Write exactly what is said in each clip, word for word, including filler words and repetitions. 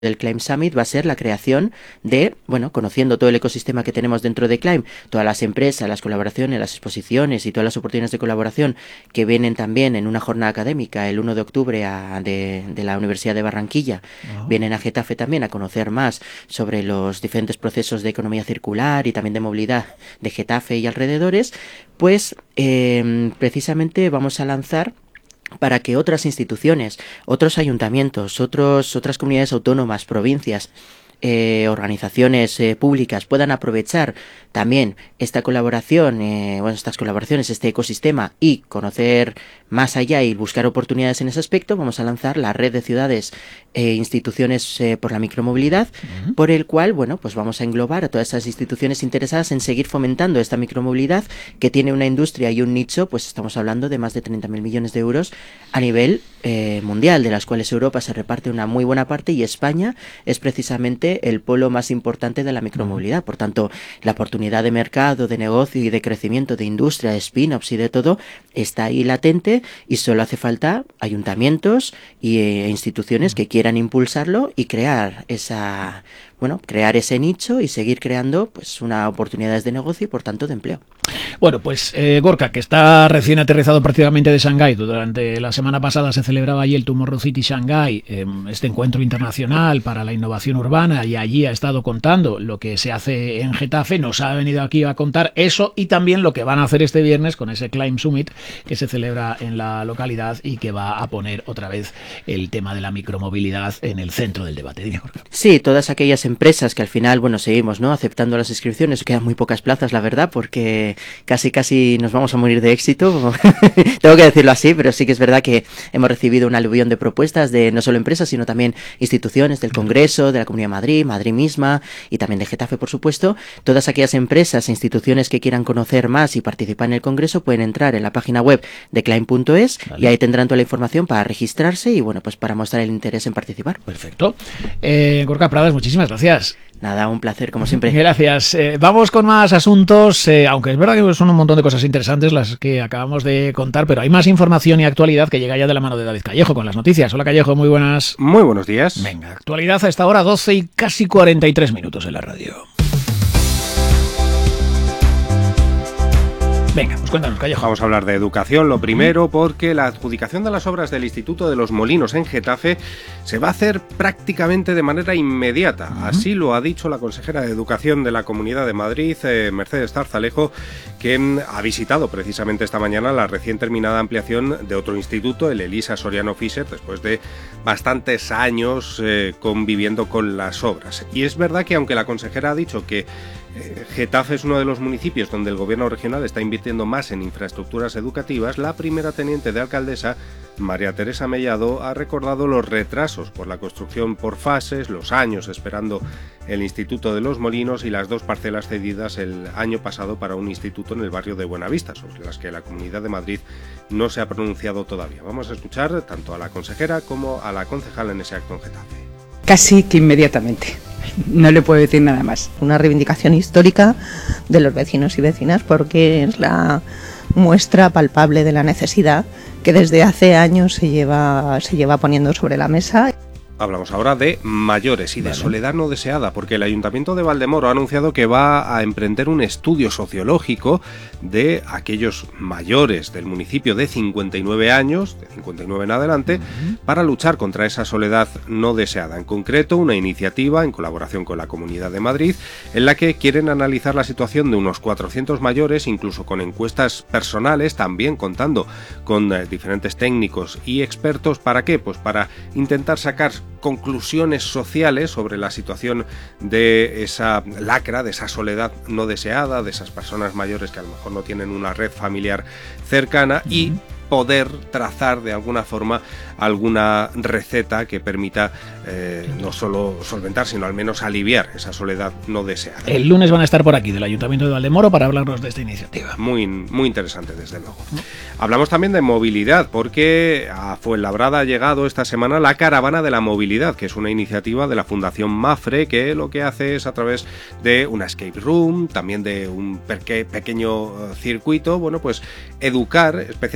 del Climb Summit va a ser la creación de, bueno, conociendo todo el ecosistema que tenemos dentro de Climb, todas las empresas, las colaboraciones, las exposiciones y todas las oportunidades de colaboración que vienen también en una jornada académica el uno de octubre a, de, de la Universidad de Barranquilla, uh-huh. Vienen a Getafe también a conocer más sobre los diferentes procesos de economía circular y también de movilidad de Getafe y alrededores, pues eh, precisamente vamos a lanzar para que otras instituciones, otros ayuntamientos, otros, otras comunidades autónomas, provincias, eh, organizaciones eh, públicas puedan aprovechar también esta colaboración, eh, bueno, estas colaboraciones, este ecosistema y conocer más allá y buscar oportunidades en ese aspecto. Vamos a lanzar la red de ciudades e instituciones eh, por la micromovilidad, uh-huh. por el cual, bueno, pues vamos a englobar a todas esas instituciones interesadas en seguir fomentando esta micromovilidad que tiene una industria y un nicho, pues estamos hablando de más de treinta mil millones de euros a nivel eh, mundial, de las cuales Europa se reparte una muy buena parte y España es precisamente el polo más importante de la micromovilidad. Por tanto, la oportunidad de mercado, de negocio y de crecimiento de industria, de spin-offs y de todo está ahí latente y solo hace falta ayuntamientos y eh, instituciones que quieran impulsarlo y crear esa, bueno, crear ese nicho y seguir creando pues una oportunidades de negocio y por tanto de empleo. Bueno, pues eh, Gorka, que está recién aterrizado prácticamente de Shanghái. Durante la semana pasada se celebraba allí el Tomorrow City Shanghái, eh, este encuentro internacional para la innovación urbana, y allí ha estado contando lo que se hace en Getafe. Nos ha venido aquí a contar eso y también lo que van a hacer este viernes con ese Climb Summit que se celebra en la localidad y que va a poner otra vez el tema de la micromovilidad en el centro del debate. Dime, Gorka. Sí, todas aquellas empresas que al final, bueno, seguimos, ¿no?, aceptando las inscripciones. Quedan muy pocas plazas, la verdad, porque casi casi nos vamos a morir de éxito. Tengo que decirlo así, pero sí que es verdad que hemos recibido un aluvión de propuestas de no solo empresas, sino también instituciones del Congreso, de la Comunidad de Madrid, Madrid misma y también de Getafe, por supuesto. Todas aquellas empresas e instituciones que quieran conocer más y participar en el Congreso pueden entrar en la página web de Climb punto es, vale, y ahí tendrán toda la información para registrarse y, bueno, pues para mostrar el interés en participar. Perfecto. Eh, Gorka Pradas, muchísimas gracias. Nada, un placer, como siempre. Gracias. Eh, vamos con más asuntos, eh, aunque es verdad que son un montón de cosas interesantes las que acabamos de contar, pero hay más información y actualidad que llega ya de la mano de David Callejo con las noticias. Hola, Callejo, muy buenas. Muy buenos días. Venga, actualidad a esta hora, doce y casi cuarenta y tres minutos en la radio. Venga, pues cuéntanos, Callejo. Vamos a hablar de educación, lo primero, porque la adjudicación de las obras del Instituto de los Molinos en Getafe se va a hacer prácticamente de manera inmediata. Uh-huh. Así lo ha dicho la consejera de Educación de la Comunidad de Madrid, eh, Mercedes Zarzalejo, que ha visitado precisamente esta mañana la recién terminada ampliación de otro instituto, el Elisa Soriano Fischer, después de bastantes años eh, conviviendo con las obras. Y es verdad que aunque la consejera ha dicho que Eh, Getafe es uno de los municipios donde el gobierno regional está invirtiendo más en infraestructuras educativas, la primera teniente de alcaldesa, María Teresa Mellado, ha recordado los retrasos por la construcción por fases, los años esperando el Instituto de los Molinos y las dos parcelas cedidas el año pasado para un instituto en el barrio de Buenavista, sobre las que la Comunidad de Madrid no se ha pronunciado todavía. Vamos a escuchar tanto a la consejera como a la concejal en ese acto en Getafe. Casi que inmediatamente. No le puedo decir nada más. Una reivindicación histórica de los vecinos y vecinas porque es la muestra palpable de la necesidad que desde hace años se lleva, se lleva poniendo sobre la mesa. Hablamos ahora de mayores y de vale. soledad no deseada, porque el Ayuntamiento de Valdemoro ha anunciado que va a emprender un estudio sociológico de aquellos mayores del municipio de cincuenta y nueve años, de cincuenta y nueve en adelante, uh-huh. para luchar contra esa soledad no deseada. En concreto, una iniciativa en colaboración con la Comunidad de Madrid, en la que quieren analizar la situación de unos cuatrocientos mayores, incluso con encuestas personales, también contando con eh, diferentes técnicos y expertos. ¿Para qué? Pues para intentar sacar conclusiones sociales sobre la situación de esa lacra, de esa soledad no deseada, de esas personas mayores que a lo mejor no tienen una red familiar cercana, uh-huh. y poder trazar de alguna forma alguna receta que permita eh, no solo solventar, sino al menos aliviar esa soledad no deseada. El lunes van a estar por aquí del Ayuntamiento de Valdemoro para hablarnos de esta iniciativa. Muy, muy interesante, desde luego. ¿Mm? Hablamos también de movilidad, porque a Fuenlabrada ha llegado esta semana la Caravana de la Movilidad, que es una iniciativa de la Fundación Mafre, que lo que hace es, a través de una escape room, también de un pequeño circuito, bueno, pues educar especialmente a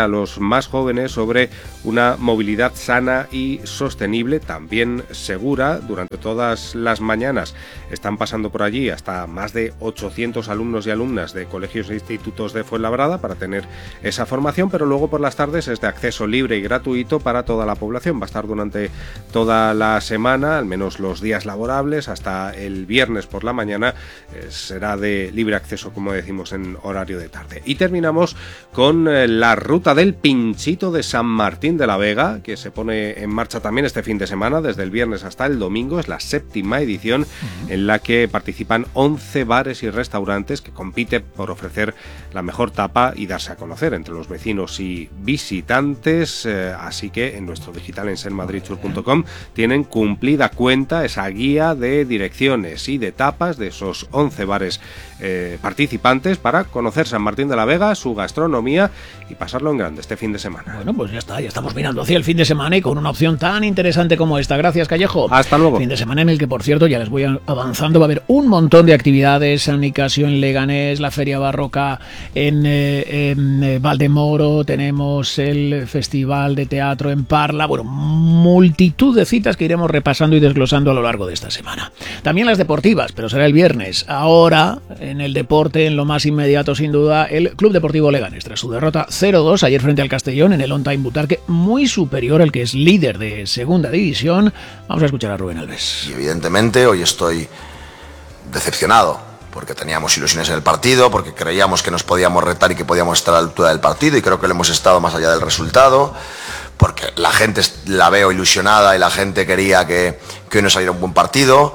los más jóvenes sobre una movilidad sana y sostenible, también segura. Durante todas las mañanas están pasando por allí hasta más de ochocientos alumnos y alumnas de colegios e institutos de Fuenlabrada para tener esa formación, pero luego por las tardes es de acceso libre y gratuito para toda la población. Va a estar durante toda la semana, al menos los días laborables, hasta el viernes por la mañana eh, será de libre acceso, como decimos, en horario de tarde. Y terminamos con eh, la ruta del Pinchito de San Martín de la Vega, que se pone en marcha también este fin de semana, desde el viernes hasta el domingo. Es la séptima edición uh-huh. en la que participan once bares y restaurantes que compiten por ofrecer la mejor tapa y darse a conocer entre los vecinos y visitantes. Eh, así que en nuestro digital en selmadridtour punto com tienen cumplida cuenta esa guía de direcciones y de tapas de esos once bares eh, participantes para conocer San Martín de la Vega, su gastronomía y pasarlo en grande este fin de semana. Bueno, pues ya está, ya estamos mirando hacia el fin de semana y con una opción tan interesante como esta. Gracias, Callejo. Hasta luego. Fin de semana en el que, por cierto, ya les voy avanzando, va a haber un montón de actividades. San Nicasio en Leganés, la Feria Barroca en, eh, en eh, Valdemoro, tenemos el Festival de Teatro en Parla, bueno, multitud de citas que iremos repasando y desglosando a lo largo de esta semana. También las deportivas, pero será el viernes. Ahora, en el deporte, en lo más inmediato sin duda, el Club Deportivo Leganés, tras su derrota cero dos ayer frente al Castellón en el On Time Butarque, muy superior al que es líder de segunda división. Vamos a escuchar a Rubén Alves. Y evidentemente hoy estoy decepcionado, porque teníamos ilusiones en el partido, porque creíamos que nos podíamos retar y que podíamos estar a la altura del partido, y creo que lo hemos estado más allá del resultado, porque la gente la veo ilusionada y la gente quería que, que hoy nos saliera un buen partido,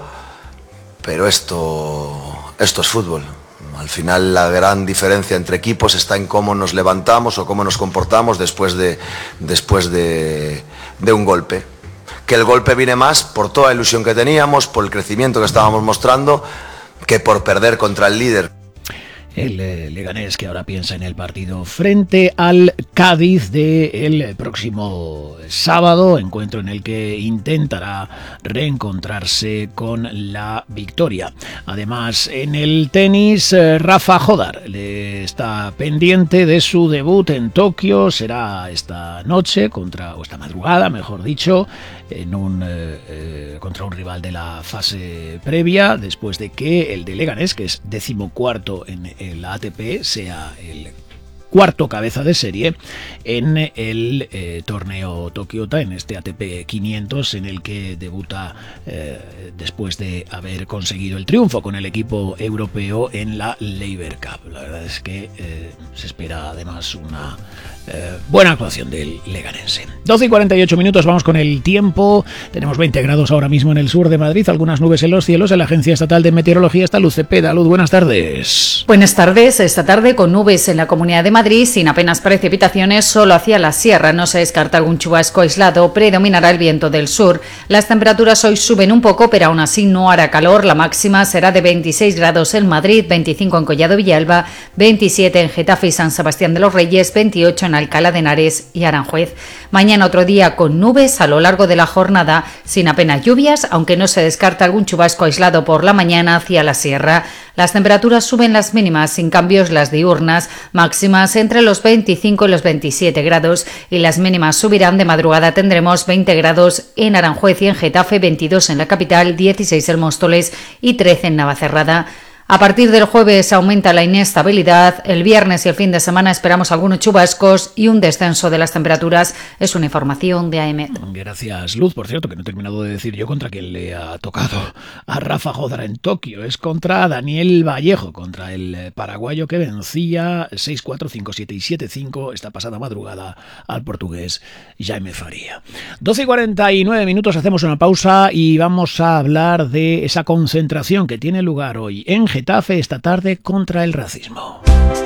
pero esto, esto es fútbol. Al final la gran diferencia entre equipos está en cómo nos levantamos o cómo nos comportamos después de, después de, de un golpe. Que el golpe viene más por toda la ilusión que teníamos, por el crecimiento que estábamos mostrando, que por perder contra el líder. El eh, Leganés, que ahora piensa en el partido frente al Cádiz del próximo sábado, encuentro en el que intentará reencontrarse con la victoria. Además, en el tenis, eh, Rafa Jodar le está pendiente de su debut en Tokio. Será esta noche, contra, o esta madrugada, mejor dicho, en un eh, eh, contra un rival de la fase previa, después de que el de Leganés, que es decimocuarto en la A T P, sea el cuarto cabeza de serie en el eh, torneo Tokiota, en este A T P quinientos, en el que debuta eh, después de haber conseguido el triunfo con el equipo europeo en la Laver Cup. La verdad es que eh, se espera además una eh, buena actuación del leganense. doce y cuarenta y ocho minutos, vamos con el tiempo. Tenemos veinte grados ahora mismo en el sur de Madrid, algunas nubes en los cielos. En la Agencia Estatal de Meteorología está Luz Cepeda. Luz, buenas tardes. Buenas tardes. Esta tarde con nubes en la Comunidad de Madrid, sin apenas precipitaciones, solo hacia la sierra. No se descarta algún chubasco aislado, predominará el viento del sur. Las temperaturas hoy suben un poco, pero aún así no hará calor. La máxima será de veintiséis grados en Madrid, veinticinco en Collado Villalba, veintisiete en Getafe y San Sebastián de los Reyes, veintiocho en Alcalá de Henares y Aranjuez. Mañana otro día con nubes a lo largo de la jornada, sin apenas lluvias, aunque no se descarta algún chubasco aislado por la mañana hacia la sierra. Las temperaturas suben las mínimas, sin cambios las diurnas, máximas entre los veinticinco y los veintisiete grados, y las mínimas subirán. De madrugada tendremos veinte grados en Aranjuez y en Getafe, veintidós en la capital, dieciséis en Móstoles y trece en Navacerrada. A partir del jueves aumenta la inestabilidad. El viernes y el fin de semana esperamos algunos chubascos y un descenso de las temperaturas. Es una información de A E M E T. Gracias, Luz. Por cierto, que no he terminado de decir yo contra quién le ha tocado a Rafa Jodar en Tokio. Es contra Daniel Vallejo, contra el paraguayo que vencía seis cuatro, cinco siete y siete cinco esta pasada madrugada al portugués Jaime Faria. doce y cuarenta y nueve minutos, hacemos una pausa y vamos a hablar de esa concentración que tiene lugar hoy en Getafe esta tarde contra el racismo.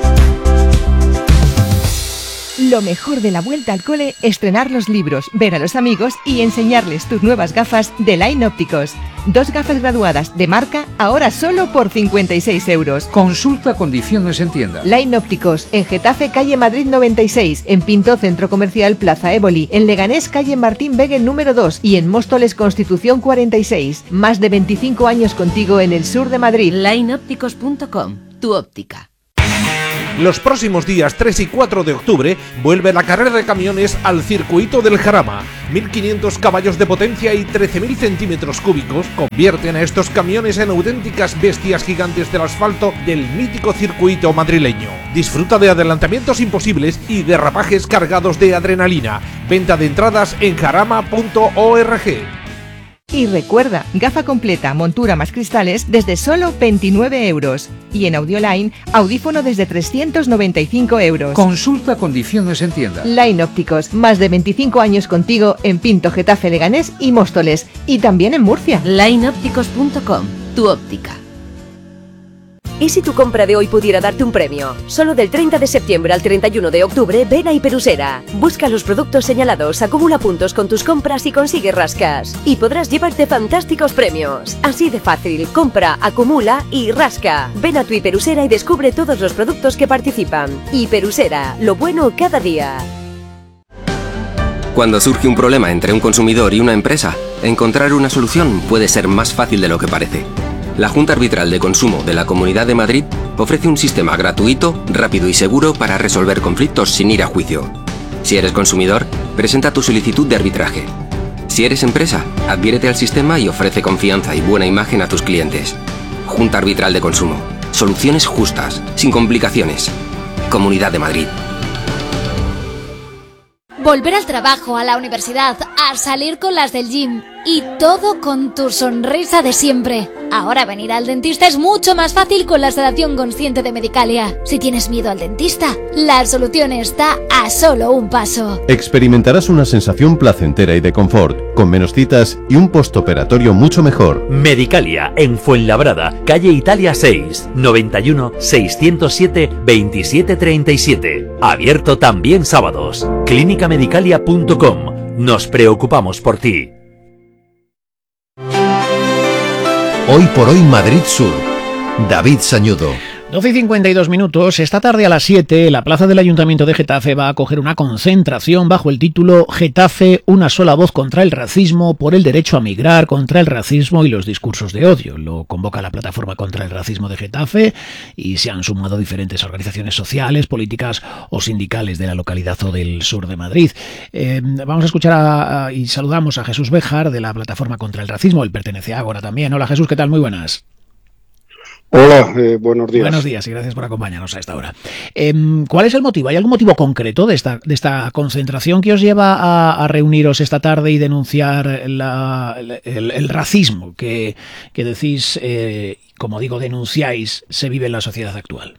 Lo mejor de la vuelta al cole, estrenar los libros, ver a los amigos y enseñarles tus nuevas gafas de Line Ópticos. Dos gafas graduadas de marca, ahora solo por cincuenta y seis euros. Consulta condiciones en tienda. Line Ópticos, en Getafe, calle Madrid noventa y seis, en Pinto, Centro Comercial Plaza Éboli, en Leganés, calle Martín Begue número dos y en Móstoles, Constitución cuarenta y seis. Más de veinticinco años contigo en el sur de Madrid. line ópticos punto com, tu óptica. Los próximos días tres y cuatro de octubre vuelve la carrera de camiones al circuito del Jarama. mil quinientos caballos de potencia y trece mil centímetros cúbicos convierten a estos camiones en auténticas bestias gigantes del asfalto del mítico circuito madrileño. Disfruta de adelantamientos imposibles y derrapajes cargados de adrenalina. Venta de entradas en jarama punto org. Y recuerda, gafa completa, montura más cristales desde solo veintinueve euros. Y en Audioline, audífono desde trescientos noventa y cinco euros. Consulta condiciones en tienda. Line Ópticos, más de veinticinco años contigo en Pinto, Getafe, Leganés y Móstoles. Y también en Murcia. line ópticos punto com, tu óptica. ¿Y si tu compra de hoy pudiera darte un premio? Solo del treinta de septiembre al treinta y uno de octubre, ven a Hiperusera. Busca los productos señalados, acumula puntos con tus compras y consigue rascas. Y podrás llevarte fantásticos premios. Así de fácil, compra, acumula y rasca. Ven a tu Hiperusera y descubre todos los productos que participan. Hiperusera, lo bueno cada día. Cuando surge un problema entre un consumidor y una empresa, encontrar una solución puede ser más fácil de lo que parece. La Junta Arbitral de Consumo de la Comunidad de Madrid ofrece un sistema gratuito, rápido y seguro para resolver conflictos sin ir a juicio. Si eres consumidor, presenta tu solicitud de arbitraje. Si eres empresa, adhiérete al sistema y ofrece confianza y buena imagen a tus clientes. Junta Arbitral de Consumo. Soluciones justas, sin complicaciones. Comunidad de Madrid. Volver al trabajo, a la universidad, a salir con las del gym y todo con tu sonrisa de siempre. Ahora venir al dentista es mucho más fácil con la sedación consciente de Medicalia. Si tienes miedo al dentista, la solución está a solo un paso. Experimentarás una sensación placentera y de confort, con menos citas y un postoperatorio mucho mejor. Medicalia, en Fuenlabrada, calle Italia seis, noventa y uno, seiscientos siete, veintisiete treinta y siete. Abierto también sábados. clínica medicalia punto com. Nos preocupamos por ti. Hoy por hoy Madrid Sur. David Sañudo. doce y cincuenta y dos minutos. Esta tarde a las siete, la plaza del Ayuntamiento de Getafe va a acoger una concentración bajo el título Getafe, una sola voz contra el racismo, por el derecho a migrar, contra el racismo y los discursos de odio. Lo convoca la Plataforma contra el Racismo de Getafe y se han sumado diferentes organizaciones sociales, políticas o sindicales de la localidad o del sur de Madrid. Eh, vamos a escuchar a, a, y saludamos a Jesús Béjar de la Plataforma contra el Racismo. Él pertenece a Ágora también. Hola Jesús, ¿qué tal? Muy buenas. Hola, eh, buenos días. Buenos días y gracias por acompañarnos a esta hora. Eh, ¿Cuál es el motivo? ¿Hay algún motivo concreto de esta, de esta concentración que os lleva a, a reuniros esta tarde y denunciar la, el, el racismo que, que decís, eh, como digo, denunciáis, se vive en la sociedad actual?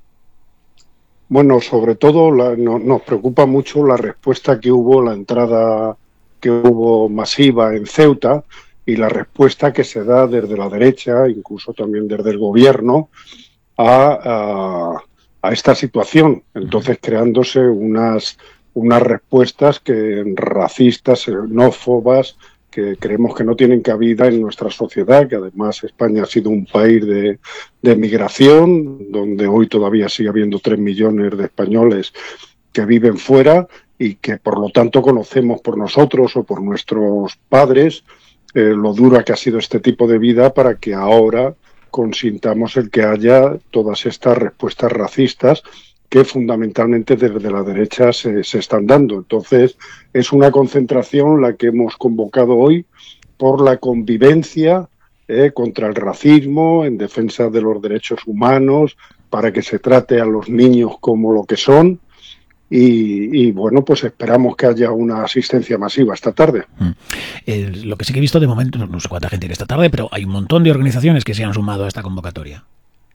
Bueno, sobre todo la, no, nos preocupa mucho la respuesta que hubo, la entrada que hubo masiva en Ceuta, y la respuesta que se da desde la derecha, incluso también desde el gobierno, a, a, a esta situación. Entonces, creándose unas, unas respuestas que racistas, xenófobas, que creemos que no tienen cabida en nuestra sociedad, que además España ha sido un país de, de migración, donde hoy todavía sigue habiendo tres millones de españoles que viven fuera y que, por lo tanto, conocemos por nosotros o por nuestros padres Eh, lo dura que ha sido este tipo de vida para que ahora consintamos el que haya todas estas respuestas racistas que fundamentalmente desde la derecha se, se están dando. Entonces, es una concentración la que hemos convocado hoy por la convivencia eh, contra el racismo, en defensa de los derechos humanos, para que se trate a los niños como lo que son. Y, y bueno, pues esperamos que haya una asistencia masiva esta tarde. Mm. Eh, lo que sí que he visto de momento, no sé cuánta gente que esta tarde, pero hay un montón de organizaciones que se han sumado a esta convocatoria.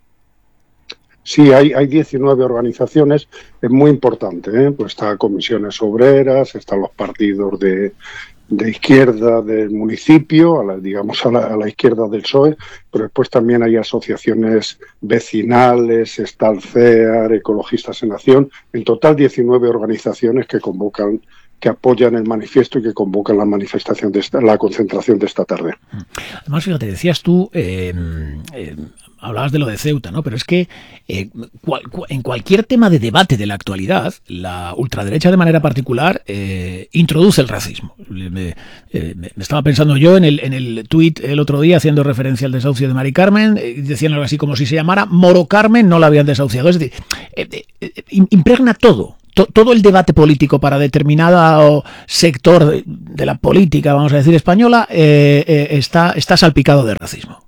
Sí, hay, hay diecinueve organizaciones, es muy importante, ¿eh? Pues está Comisiones Obreras, están los partidos de, de izquierda del municipio, a la, digamos a la, a la izquierda del P S O E, pero después también hay asociaciones vecinales, está el C E A R, Ecologistas en Acción, en total diecinueve organizaciones que convocan, que apoyan el manifiesto y que convocan la manifestación de esta, la concentración de esta tarde. Además, fíjate, decías tú, eh, eh, hablabas de lo de Ceuta, ¿no? Pero es que eh, cual, cual, en cualquier tema de debate de la actualidad, la ultraderecha de manera particular eh, introduce el racismo. Me, eh, me estaba pensando yo en el, en el tuit el otro día, haciendo referencia al desahucio de Mari Carmen, eh, decían algo así como si se llamara Moro Carmen, no la habían desahuciado. Es decir, eh, eh, impregna todo. Todo el debate político para determinado sector de la política, vamos a decir, española, eh, eh, está, está salpicado de racismo.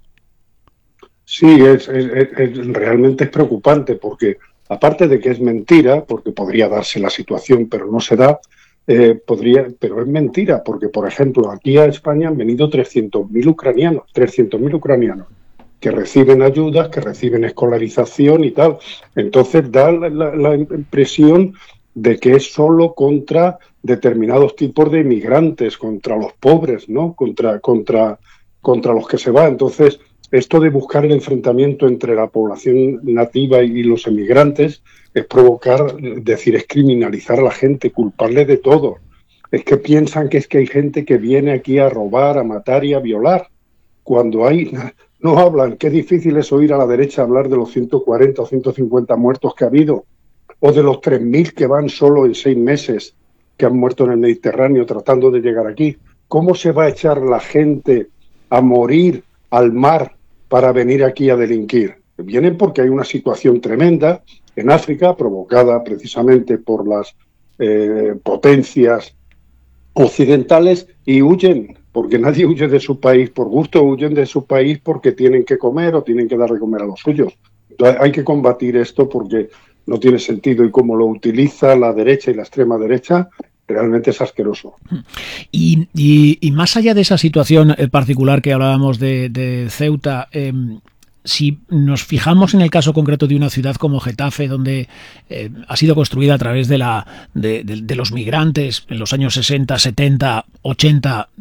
Sí, es, es, es, realmente es preocupante porque, aparte de que es mentira, porque podría darse la situación, pero no se da, eh, podría, pero es mentira porque, por ejemplo, aquí a España han venido trescientos mil ucranianos, trescientos mil ucranianos, que reciben ayudas, que reciben escolarización y tal. Entonces da la, la, la impresión de que es solo contra determinados tipos de inmigrantes, contra los pobres, ¿no? Contra, contra, contra los que se va. Entonces, esto de buscar el enfrentamiento entre la población nativa y los emigrantes es provocar, es decir, es criminalizar a la gente, culparle de todo. Es que piensan que es que hay gente que viene aquí a robar, a matar y a violar. Cuando hay, no hablan, qué difícil es oír a la derecha hablar de los ciento cuarenta o ciento cincuenta muertos que ha habido, o de los tres mil que van solo en seis meses, que han muerto en el Mediterráneo tratando de llegar aquí. ¿Cómo se va a echar la gente a morir al mar para venir aquí a delinquir? Vienen porque hay una situación tremenda en África, provocada precisamente por las eh, potencias occidentales, y huyen, porque nadie huye de su país por gusto, huyen de su país porque tienen que comer o tienen que dar de comer a los suyos. Entonces, hay que combatir esto porque no tiene sentido, y como lo utiliza la derecha y la extrema derecha, realmente es asqueroso. Y, y, y más allá de esa situación particular que hablábamos de, de Ceuta, eh, si nos fijamos en el caso concreto de una ciudad como Getafe, donde eh, ha sido construida a través de, la, de, de, de los migrantes en los años sesenta, setenta, ochenta,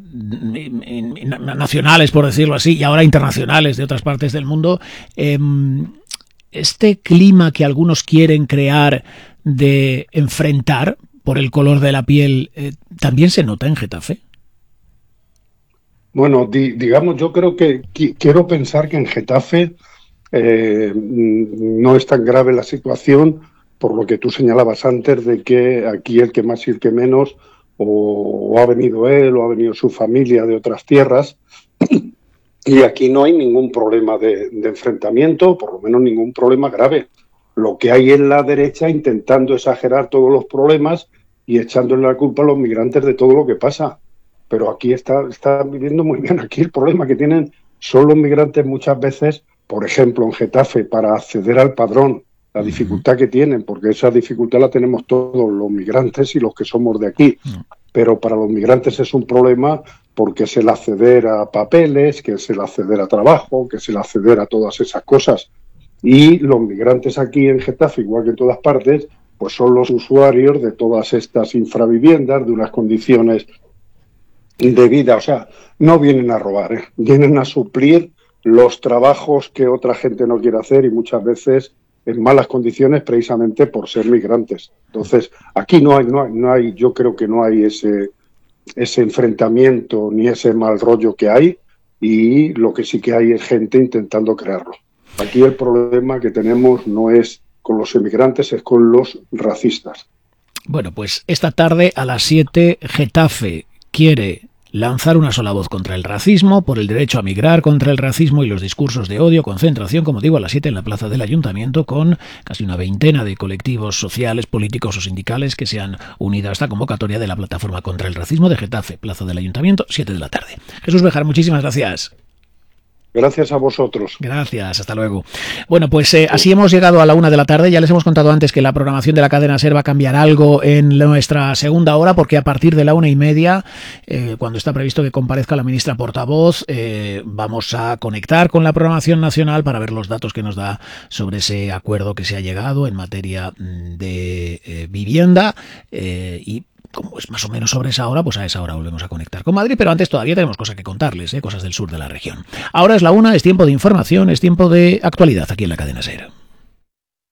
nacionales, por decirlo así, y ahora internacionales de otras partes del mundo, eh, este clima que algunos quieren crear de enfrentar por el color de la piel, eh, ¿también se nota en Getafe? Bueno, di, digamos, yo creo que qui, quiero pensar que en Getafe eh, no es tan grave la situación, por lo que tú señalabas antes, de que aquí el que más y el que menos, o, o ha venido él o ha venido su familia de otras tierras. Y aquí no hay ningún problema de, de enfrentamiento, por lo menos ningún problema grave. Lo que hay es la derecha intentando exagerar todos los problemas y echándole la culpa a los migrantes de todo lo que pasa. Pero aquí está, está viviendo muy bien. Aquí el problema que tienen son los migrantes muchas veces, por ejemplo, en Getafe, para acceder al padrón, la dificultad que tienen, porque esa dificultad la tenemos todos los migrantes y los que somos de aquí. Pero para los migrantes es un problema porque es el acceder a papeles, que es el acceder a trabajo, que es el acceder a todas esas cosas. Y los migrantes aquí en Getafe, igual que en todas partes, pues son los usuarios de todas estas infraviviendas, de unas condiciones de vida. O sea, no vienen a robar, ¿eh? Vienen a suplir los trabajos que otra gente no quiere hacer, y muchas veces en malas condiciones precisamente por ser migrantes. Entonces, aquí no hay, no hay, no hay yo creo que no hay ese... ese enfrentamiento ni ese mal rollo que hay, y lo que sí que hay es gente intentando crearlo. Aquí el problema que tenemos no es con los inmigrantes, es con los racistas. Bueno, pues esta tarde a las siete Getafe quiere lanzar una sola voz contra el racismo, por el derecho a migrar, contra el racismo y los discursos de odio. Concentración, como digo, a las siete en la plaza del Ayuntamiento, con casi una veintena de colectivos sociales, políticos o sindicales que se han unido a esta convocatoria de la Plataforma contra el Racismo de Getafe, plaza del Ayuntamiento, siete de la tarde. Jesús Bejar, muchísimas gracias. Gracias a vosotros. Gracias, hasta luego. Bueno, pues eh, así hemos llegado a la una de la tarde. Ya les hemos contado antes que la programación de la cadena SER va a cambiar algo en nuestra segunda hora, porque a partir de la una y media, eh, cuando está previsto que comparezca la ministra portavoz, eh, vamos a conectar con la programación nacional para ver los datos que nos da sobre ese acuerdo que se ha llegado en materia de eh, vivienda, eh, y como es más o menos sobre esa hora, pues a esa hora volvemos a conectar con Madrid, pero antes todavía tenemos cosas que contarles, ¿eh? Cosas del sur de la región. Ahora es la una, es tiempo de información, es tiempo de actualidad aquí en la cadena SER.